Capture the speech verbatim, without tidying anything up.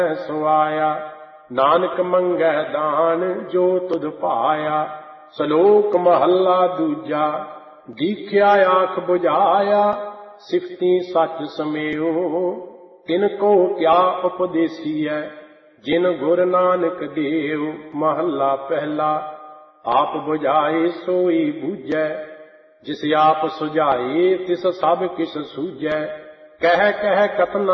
ਸੁਆਇਆ। ਨਾਨਕ ਮੰਗੈ ਦਾਨ ਜੋ ਤੁਧ ਪਾਇਆ। ਸ਼ਲੋਕ ਮਹੱਲਾ ਦੂਜਾ। ਦੀਖਿਆ ਆਖ ਬੁਝਾਇਆ ਸਿਫਤੀ ਸੱਚ ਸਮੇਉ। ਤਿਨ ਕੋ ਕਿਆ ਉਪਦੇਸੀਐ ਜਿਨ ਗੁਰ ਨਾਨਕ ਦੇਉ। ਮਹੱਲਾ ਪਹਿਲਾ। ਆਪ ਬੁਝਾਏ ਸੋਈ ਬੂਝੈ ਜਿਸ ਆਪ ਸੁਝਾਏ ਤਿਸ ਸਭ ਕਿਛ ਸੂਝੈ। ਕਹਿ ਕਹਿ ਕਤਨਾ